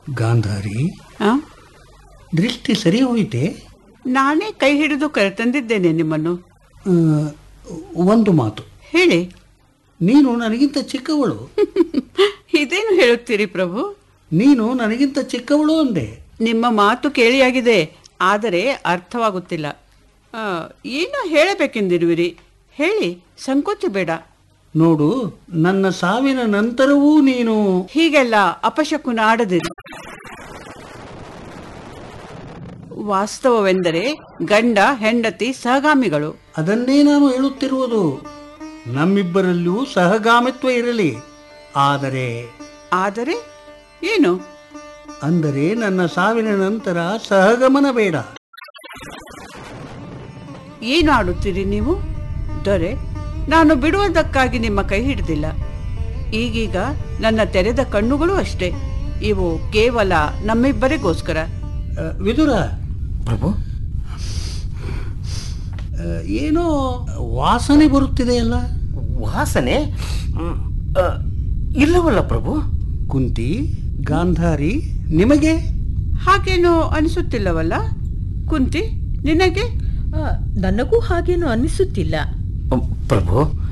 ಗಾಂಧಾರಿ, ಆ? ದೃಷ್ಟಿ ಸರಿ ಹೋಯಿತೆ? ನಾನೇ ಕೈ ಹಿಡಿದು ಕರೆತಂದಿದ್ದೇನೆ ನಿಮ್ಮನ್ನು. ಆ, ಒಂದು ಮಾತು ಹೇಳಿ. ನೀನು ನನಗಿಂತ ಚಿಕ್ಕವಳು. ಇದೇನು ಹೇಳುತ್ತೀರಿ ಪ್ರಭು? ನೀನು ನನಗಿಂತ ಚಿಕ್ಕವಳು ಅಂದೆ. ನಿಮ್ಮ ಮಾತು ಕೇಳಿಯಾಗಿದೆ, ಆದರೆ ಅರ್ಥವಾಗುತ್ತಿಲ್ಲ. ಏನು ಹೇಳಬೇಕೆಂದಿರುವಿರಿ? ಹೇಳಿ, ಸಂಕೋಚ ಬೇಡ. ನೋಡು, ನನ್ನ ಸಾವಿನ ನಂತರವೂ ನೀನು ಹೀಗೆಲ್ಲ ಅಪಶಕುನ ಆಡದಿರಿ. ವಾಸ್ತವವೆಂದರೆ ಗಂಡ ಹೆಂಡತಿ ಸಹಗಾಮಿಗಳು. ಅದನ್ನೇ ನಾನು ಹೇಳುತ್ತಿರುವುದು. ನಮ್ಮಿಬ್ಬರಲ್ಲೂ ಸಹಗಾಮಿತ್ವ ಇರಲಿ. ಆದರೆ ಏನು? ಅಂದರೆ ನನ್ನ ಸಾವಿನ ನಂತರ ಸಹಗಮನ ಬೇಡ. ಏನು ಆಡುತ್ತೀರಿ ನೀವು? ದೊರೆ, ನಾನು ಬಿಡುವುದಕ್ಕಾಗಿ ನಿಮ್ಮ ಕೈ ಹಿಡಿದಿಲ್ಲ. ಈಗೀಗ ನನ್ನ ತೆರೆದ ಕಣ್ಣುಗಳು ಅಷ್ಟೇ. ಇವು ಕೇವಲ ನಮ್ಮಿಬ್ಬರಿಗೋಸ್ಕರ. ವಿದುರ, ಪ್ರಭು, ಏನೋ ವಾಸನೆ ಬರುತ್ತಿದೆಯಲ್ಲ? ವಾಸನೆ ಇಲ್ಲವಲ್ಲ ಪ್ರಭು. ಕುಂತಿ, ಗಾಂಧಾರಿ, ನಿಮಗೆ ಹಾಗೇನೋ ಅನಿಸುತ್ತಿಲ್ಲವಲ್ಲ? ಕುಂತಿ, ನಿನಗೆ? ನನಗೂ ಹಾಗೇನು ಅನ್ನಿಸುತ್ತಿಲ್ಲ ಪ್ರಭು.